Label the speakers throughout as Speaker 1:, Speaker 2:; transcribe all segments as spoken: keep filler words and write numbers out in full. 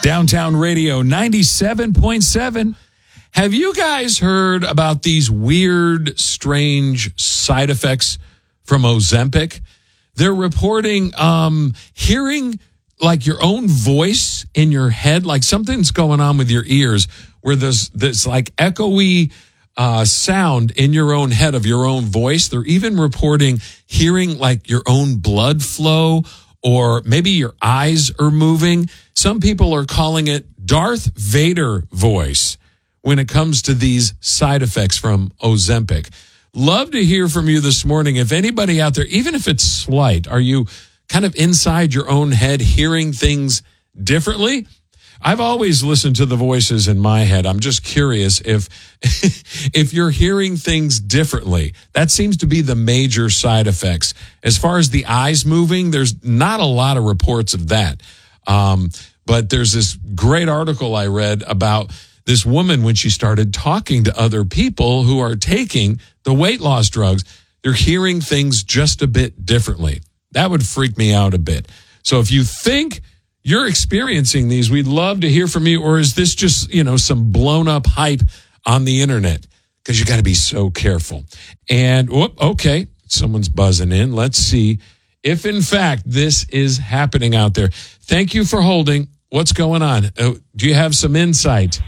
Speaker 1: Downtown Radio ninety-seven point seven. Have you guys heard about these weird, strange side effects from Ozempic? They're reporting um, hearing like your own voice in your head, like something's going on with your ears where there's this like echoey uh, sound in your own head of your own voice. They're even reporting hearing like your own blood flow, or maybe your eyes are moving. Some people are calling it Darth Vader voice when it comes to these side effects from Ozempic. Love to hear from you this morning. If anybody out there, even if it's slight, are you kind of inside your own head hearing things differently? I've always listened to the voices in my head. I'm just curious if if you're hearing things differently. That seems to be the major side effects. As far as the eyes moving, there's not a lot of reports of that. Um, but there's this great article I read about this woman when she started talking to other people who are taking the weight loss drugs. They're hearing things just a bit differently. That would freak me out a bit. So if you think you're experiencing these, we'd love to hear from you. Or is this just, you know, some blown up hype on the internet? Because you got to be so careful. And, whoop, okay, someone's buzzing in. Let's see if, in fact, this is happening out there. Thank you for holding. What's going on? Uh, do you have some insight?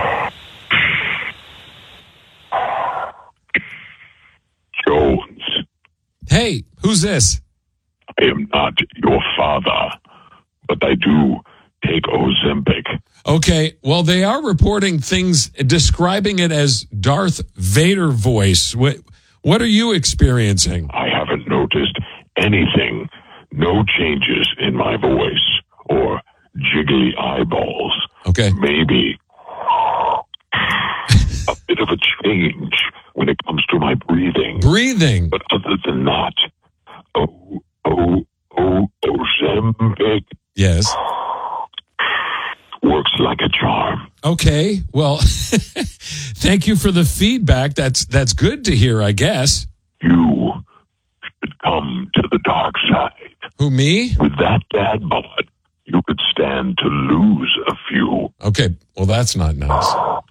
Speaker 2: Jones.
Speaker 1: Hey, who's this?
Speaker 2: I am not your father, but I do take Ozempic.
Speaker 1: Okay, well, they are reporting things, describing it as Darth Vader voice. What, what are you experiencing?
Speaker 2: I haven't noticed anything. No changes in my voice or jiggly eyeballs.
Speaker 1: Okay.
Speaker 2: Maybe a bit of a change when it comes to my breathing.
Speaker 1: Breathing.
Speaker 2: But other than that, oh, oh, oh, Ozempic.
Speaker 1: Yes.
Speaker 2: Works like a charm.
Speaker 1: Okay, well, thank you for the feedback. That's that's good to hear, I guess.
Speaker 2: You should come to the dark side.
Speaker 1: Who, me?
Speaker 2: With that dad bod, you could stand to lose a few.
Speaker 1: Okay, well, that's not nice.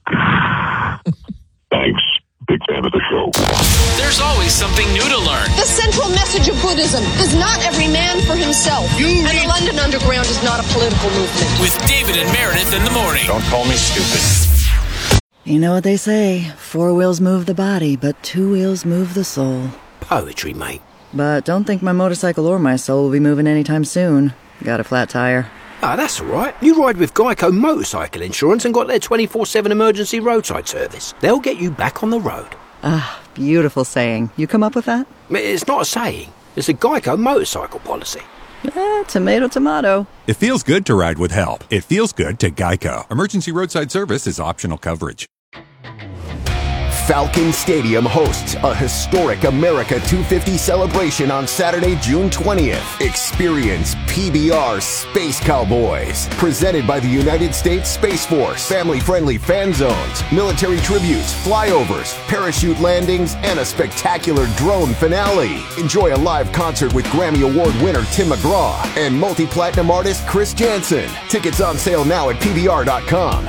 Speaker 2: Thanks. Big fan of the show.
Speaker 3: There's always something new to learn.
Speaker 4: The central message of Buddhism is not every man for himself. You and read- the London Underground is not a political movement.
Speaker 3: With David and Meredith in the morning.
Speaker 5: Don't call me stupid.
Speaker 6: You know what they say, four wheels move the body, but two wheels move the soul.
Speaker 7: Poetry, mate.
Speaker 6: But don't think my motorcycle or my soul will be moving anytime soon. Got a flat tire.
Speaker 7: Ah, that's all right. You ride with Geico Motorcycle Insurance and got their twenty-four seven emergency roadside service. They'll get you back on the road.
Speaker 6: Ah, beautiful saying. You come up with that?
Speaker 7: It's not a saying. It's a Geico motorcycle policy.
Speaker 6: Eh, tomato, tomato.
Speaker 8: It feels good to ride with help. It feels good to Geico. Emergency roadside service is optional coverage.
Speaker 9: Falcon Stadium hosts a historic America two fifty celebration on Saturday, June twentieth. Experience P B R Space Cowboys, presented by the United States Space Force. Family-friendly fan zones, military tributes, flyovers, parachute landings, and a spectacular drone finale. Enjoy a live concert with Grammy Award winner Tim McGraw and multi-platinum artist Chris Jansen. Tickets on sale now at P B R dot com.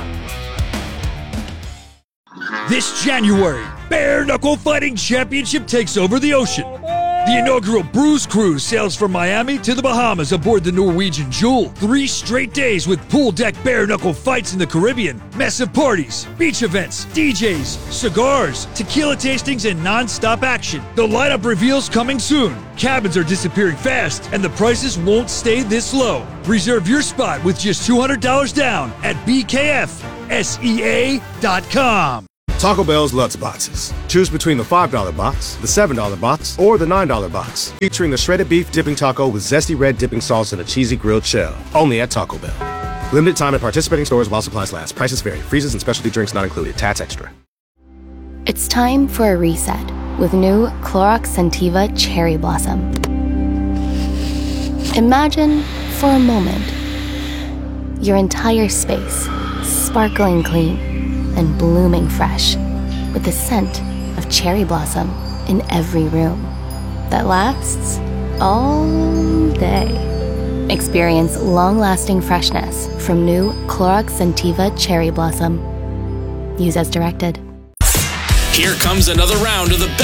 Speaker 10: This January, Bare Knuckle Fighting Championship takes over the ocean. The inaugural Bruise Cruise sails from Miami to the Bahamas aboard the Norwegian Jewel. Three straight days with pool deck bare knuckle fights in the Caribbean, massive parties, beach events, D Js, cigars, tequila tastings, and non-stop action. The lineup reveals coming soon. Cabins are disappearing fast, and the prices won't stay this low. Reserve your spot with just two hundred dollars down at B K F S E A dot com.
Speaker 11: Taco Bell's Lutz Boxes. Choose between the five dollar box, the seven dollar box, or the nine dollar box. Featuring the shredded beef dipping taco with zesty red dipping sauce and a cheesy grilled shell. Only at Taco Bell. Limited time at participating stores while supplies last. Prices vary. Freezes and specialty drinks not included. Tax extra.
Speaker 12: It's time for a reset with new Clorox Scentiva Cherry Blossom. Imagine, for a moment, your entire space sparkling clean and blooming fresh with the scent of cherry blossom in every room that lasts all day. Experience long-lasting freshness from new Clorox Scentiva Cherry Blossom. Use as directed.
Speaker 3: Here comes another round of the best